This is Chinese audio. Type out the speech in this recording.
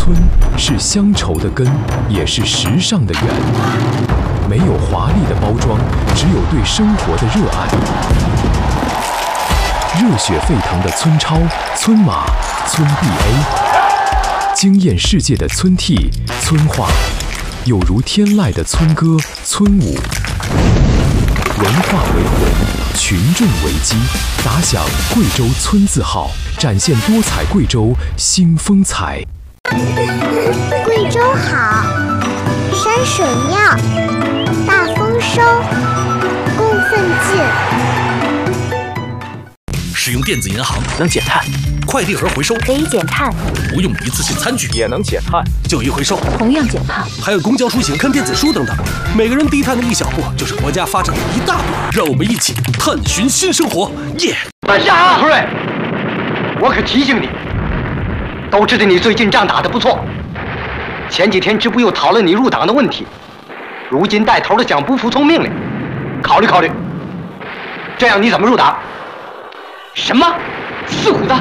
村是乡愁的根，也是时尚的源。没有华丽的包装，只有对生活的热爱。热血沸腾的村超、村马、村 BA， 惊艳世界的村 T、村话，有如天籁的村歌、村舞。文化为魂，群众为基，打响贵州村字号，展现多彩贵州新风采。 贵州好，山水妙，大丰收，供奉进。 使用电子银行能减碳， 快递盒回收可以减碳， 不用一次性餐具也能减碳， 旧衣回收同样减碳， 还有公交出行看电子书等等，每个人低碳的一小步，就是国家发展的一大步。让我们一起探寻新生活，耶！ 慢下啊，何瑞，我可提醒你，都知道你最近仗打得不错，前几天支部又讨论你入党的问题，如今带头的想不服从命令，考虑考虑，这样你怎么入党？什么？4股的？